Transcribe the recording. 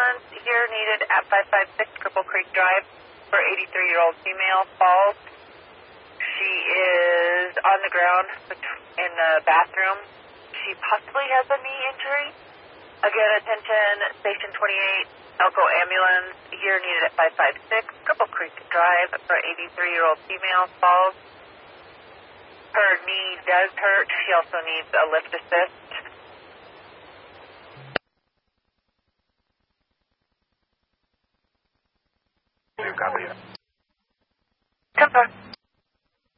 ambulance here needed at 556 Cripple Creek Drive for 83-year-old female, falls. She is on the ground in the bathroom. She possibly has a knee injury. Again, attention, Station 28, Elko ambulance here needed at 556 Cripple Creek Drive for 83-year-old female, falls. Her knee does hurt. She also needs a lift assist. Copy.